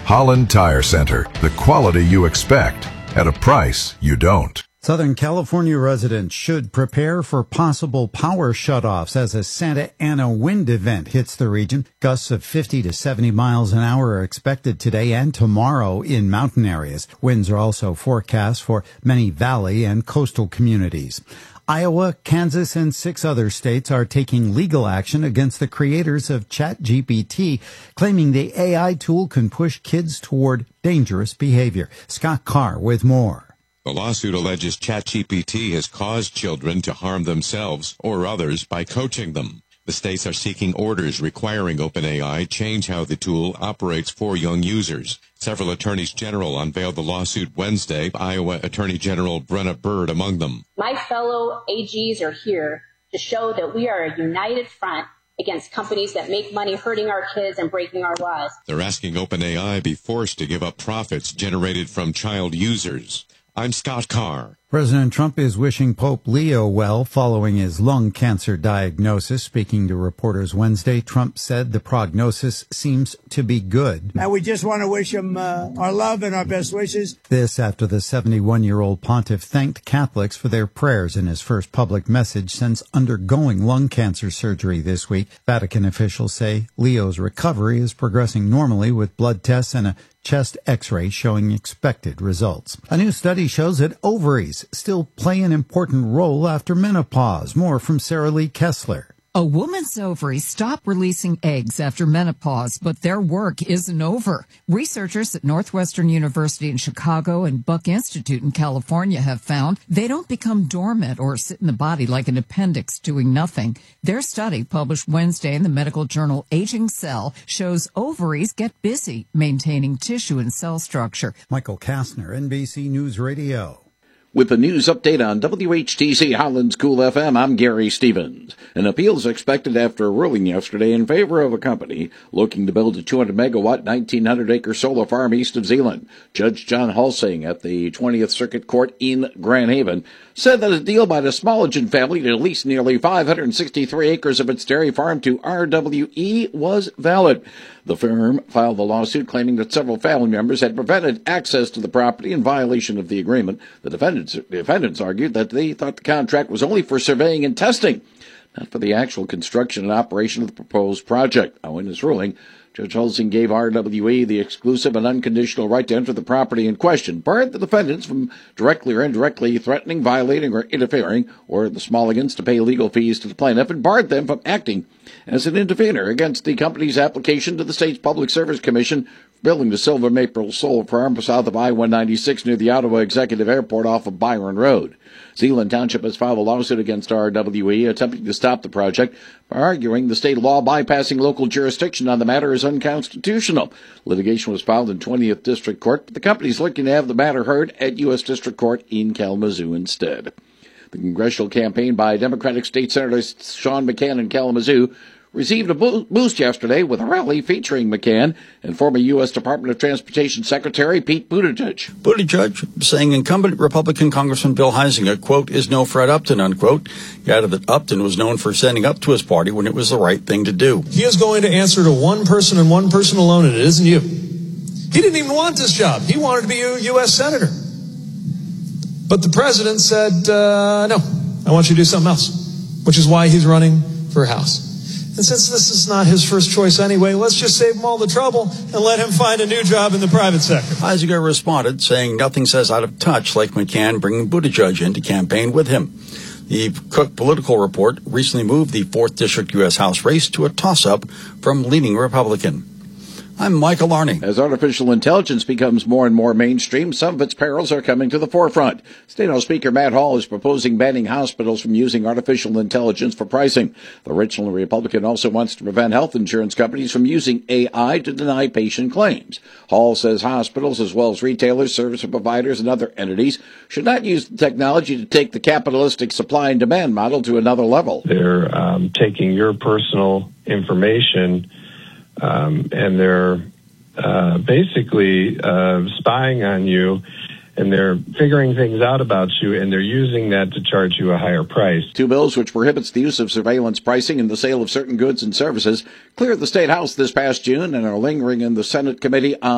Holland Tire Center, the quality you expect at a price you don't. Southern California residents should prepare for possible power shutoffs as a Santa Ana wind event hits the region. Gusts of 50 to 70 miles an hour are expected today and tomorrow in mountain areas. Winds are also forecast for many valley and coastal communities. Iowa, Kansas, and 6 other states are taking legal action against the creators of ChatGPT, claiming the AI tool can push kids toward dangerous behavior. Scott Carr with more. The lawsuit alleges ChatGPT has caused children to harm themselves or others by coaching them. The states are seeking orders requiring OpenAI change how the tool operates for young users. Several attorneys general unveiled the lawsuit Wednesday, Iowa Attorney General Brenna Bird among them. My fellow AGs are here to show that we are a united front against companies that make money hurting our kids and breaking our laws. They're asking OpenAI be forced to give up profits generated from child users. I'm Scott Carr. President Trump is wishing Pope Leo well following his lung cancer diagnosis. Speaking to reporters Wednesday, Trump said the prognosis seems to be good. And we just want to wish him our love and our best wishes. This after the 71-year-old pontiff thanked Catholics for their prayers in his first public message since undergoing lung cancer surgery this week. Vatican officials say Leo's recovery is progressing normally with blood tests and a chest x-ray showing expected results. A new study shows that ovaries still play an important role after menopause. More from Sarah Lee Kessler. A woman's ovaries stop releasing eggs after menopause, but their work isn't over. Researchers at Northwestern University in Chicago and Buck Institute in California have found they don't become dormant or sit in the body like an appendix doing nothing. Their study, published Wednesday in the medical journal Aging Cell, shows ovaries get busy maintaining tissue and cell structure. Michael Kastner, NBC News Radio. With the news update on WHTC Holland's Cool FM, I'm Gary Stevens. An appeal is expected after a ruling yesterday in favor of a company looking to build a 200-megawatt, 1,900-acre solar farm east of Zeeland. Judge John Hulsing at the 20th Circuit Court in Grand Haven said that a deal by the Smoligan family to lease nearly 563 acres of its dairy farm to RWE was valid. The firm filed the lawsuit claiming that several family members had prevented access to the property in violation of the agreement. The defendants argued that they thought the contract was only for surveying and testing, not for the actual construction and operation of the proposed project. Now, in his ruling, Judge Hulsing gave RWE the exclusive and unconditional right to enter the property in question, barred the defendants from directly or indirectly threatening, violating, or interfering, or the Smoligans to pay legal fees to the plaintiff, and barred them from acting as an intervener against the company's application to the state's Public Service Commission for building the Silver Maple Solar Farm south of I-196 near the Ottawa Executive Airport off of Byron Road. Zeeland Township has filed a lawsuit against RWE, attempting to stop the project by arguing the state law bypassing local jurisdiction on the matter is unconstitutional. Litigation was filed in 20th District Court, but the company is looking to have the matter heard at U.S. District Court in Kalamazoo instead. The congressional campaign by Democratic State Senator Sean McCann in Kalamazoo received a boost yesterday with a rally featuring McCann and former U.S. Department of Transportation Secretary Pete Buttigieg. Buttigieg saying incumbent Republican Congressman Bill Huizenga, quote, is no Fred Upton, unquote. He added that Upton was known for standing up to his party when it was the right thing to do. He is going to answer to one person and one person alone, and it isn't you. He didn't even want this job. He wanted to be a U.S. Senator. But the president said, no, I want you to do something else, which is why he's running for House. And since this is not his first choice anyway, let's just save him all the trouble and let him find a new job in the private sector. Huizenga responded, saying nothing says out of touch like McCann bringing Buttigieg in to campaign with him. The Cook Political Report recently moved the 4th District U.S. House race to a toss-up from leaning Republican. I'm Michael Arney. As artificial intelligence becomes more and more mainstream, some of its perils are coming to the forefront. State House Speaker Matt Hall is proposing banning hospitals from using artificial intelligence for pricing. The original Republican also wants to prevent health insurance companies from using AI to deny patient claims. Hall says hospitals, as well as retailers, service providers, and other entities, should not use the technology to take the capitalistic supply and demand model to another level. They're taking your personal information and they're basically spying on you, and they're figuring things out about you, and they're using that to charge you a higher price. Two bills which prohibits the use of surveillance pricing and the sale of certain goods and services cleared the State House this past June and are lingering in the Senate Committee on